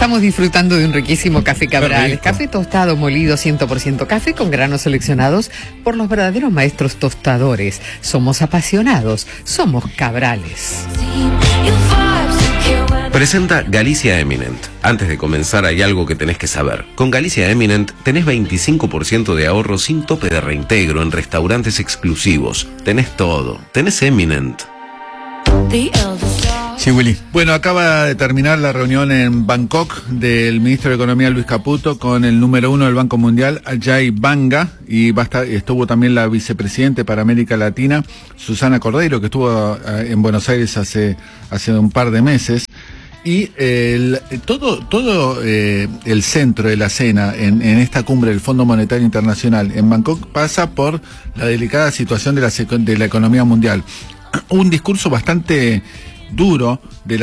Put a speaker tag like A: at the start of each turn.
A: Estamos disfrutando de un riquísimo café Cabrales. Café tostado, molido, 100% café con granos seleccionados por los verdaderos maestros tostadores. Somos apasionados, somos Cabrales.
B: Presenta Galicia Eminent. Antes de comenzar hay algo que tenés que saber. Con Galicia Eminent tenés 25% de ahorro sin tope de reintegro en restaurantes exclusivos. Tenés todo. Tenés Eminent.
C: Sí, Willy. Bueno, acaba de terminar la reunión en Bangkok del ministro de Economía Luis Caputo con el número 1 del Banco Mundial, Ajay Banga, y estuvo también la vicepresidente para América Latina, Susana Cordeiro, que estuvo en Buenos Aires hace un par de meses. Y todo el centro de la cena en esta cumbre del Fondo Monetario Internacional en Bangkok pasa por la delicada situación de la economía mundial. Un discurso bastante duro de la